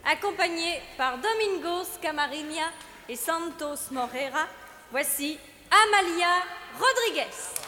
accompagnés par Domingos Camarilla et Santos Moreira. Voici Amalia Rodriguez.